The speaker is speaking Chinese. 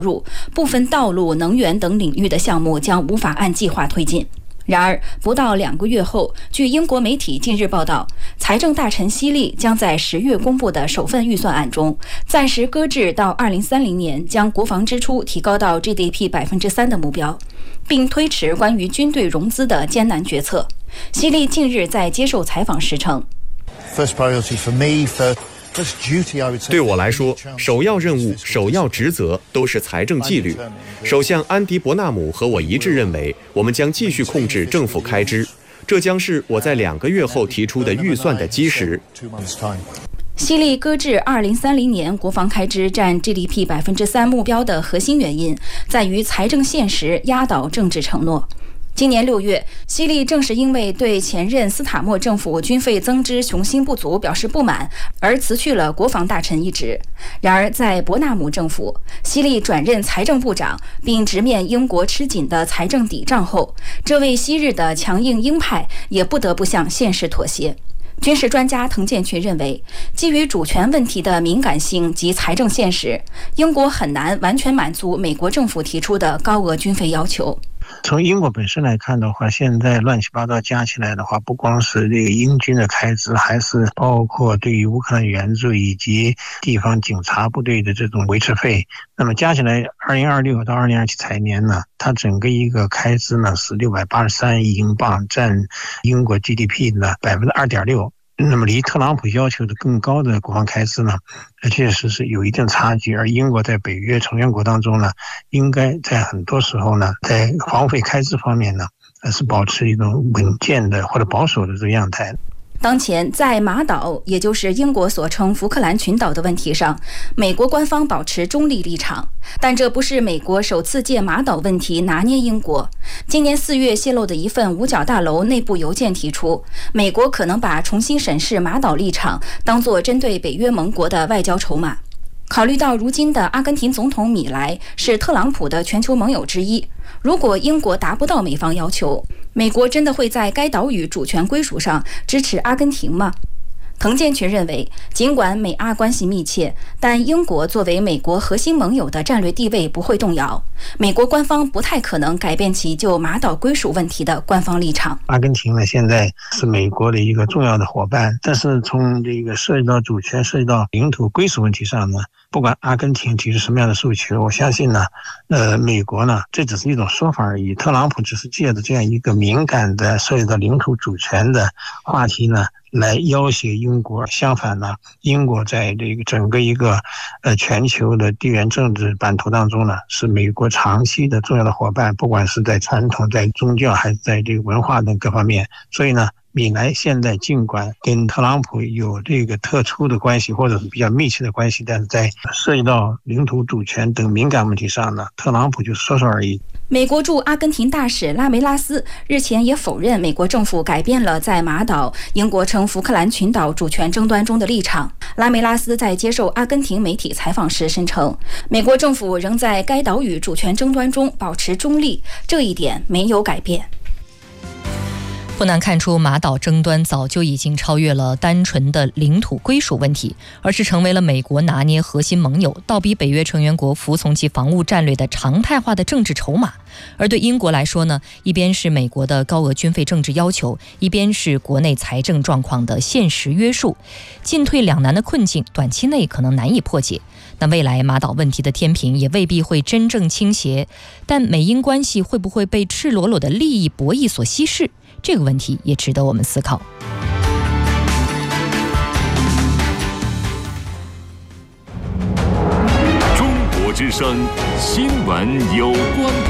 入，部分道路、能源等领域的项目将无法按计划推进。然而，不到2个月后，据英国媒体近日报道，财政大臣希利将在10月公布的首份预算案中，暂时搁置到2030年将国防支出提高到 GDP 3% 的目标，并推迟关于军队融资的艰难决策。希利近日在接受采访时称， 对我来说，首要任务、首要职责都是财政纪律。首相安迪·伯纳姆和我一致认为，我们将继续控制政府开支，这将是我在2个月后提出的预算的基石。 希利搁置2030年国防开支占 GDP 3% 目标的核心原因，在于财政现实压倒政治承诺。今年6月，希利正是因为对前任斯塔默政府军费增支雄心不足表示不满，而辞去了国防大臣一职。然而，在伯纳姆政府，希利转任财政部长，并直面英国吃紧的财政抵账后，这位昔日的强硬鹰派也不得不向现实妥协。军事专家滕建群认为，基于主权问题的敏感性及财政现实，英国很难完全满足美国政府提出的高额军费要求。 从英国本身来看的话，现在乱七八糟加起来的话，不光是这个英军的开支，还是包括对于乌克兰援助以及地方警察部队的这种维持费。那么加起来2026到2027财年呢，它整个一个开支呢是683亿英镑，占英国 GDP 的2.6%。那么离特朗普要求的更高的国防开支呢，确实是有一定差距。而英国在北约成员国当中呢，应该在很多时候呢，在防卫开支方面呢，是保持一种稳健的或者保守的这个样态。 当前在马岛，也就是英国所称福克兰群岛的问题上，美国官方保持中立立场，但这不是美国首次借马岛问题拿捏英国。今年4月泄露的一份五角大楼内部邮件提出，美国可能把重新审视马岛立场当作针对北约盟国的外交筹码。考虑到如今的阿根廷总统米莱是特朗普的全球盟友之一，如果英国达不到美方要求，美国真的会在该岛屿主权归属上支持阿根廷吗？滕建群认为，尽管美阿关系密切，但英国作为美国核心盟友的战略地位不会动摇。美国官方不太可能改变其就马岛归属问题的官方立场。 阿根廷呢，现在是美国的一个重要的伙伴，但是从这个涉及到主权、涉及到领土归属问题上呢，不管阿根廷提出什么样的诉求，我相信呢，美国呢，这只是一种说法而已。特朗普只是借着这样一个敏感的涉及到领土主权的话题呢，来要挟英国。相反呢，英国在这个整个一个全球的地缘政治版图当中呢，是美国长期的重要的伙伴，不管是在传统、在宗教还是在这个文化等各方面。所以呢，米莱现在尽管跟特朗普有这个特殊的关系，或者是比较密切的关系，但是在涉及到领土主权等敏感问题上呢，特朗普就说说而已。 美国驻阿根廷大使拉梅拉斯日前也否认美国政府改变了在马岛英国称福克兰群岛主权争端中的立场。拉梅拉斯在接受阿根廷媒体采访时声称，美国政府仍在该岛屿主权争端中保持中立，这一点没有改变。 不难看出，马岛争端早就已经超越了单纯的领土归属问题，而是成为了美国拿捏核心盟友、倒逼北约成员国服从其防务战略的常态化的政治筹码。而对英国来说呢，一边是美国的高额军费政治要求，一边是国内财政状况的现实约束，进退两难的困境短期内可能难以破解。那未来马岛问题的天平也未必会真正倾斜，但美英关系会不会被赤裸裸的利益博弈所稀释？这个问题也值得我们思考。 中国之声新闻有观点。